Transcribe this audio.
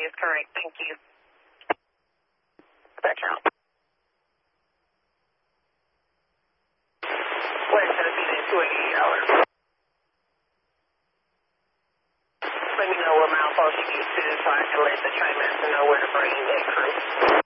is correct. Thank you. Spectrum. Where's going to be that $288? Let me know what milepost you get to so I can let the train master know where to bring that crew.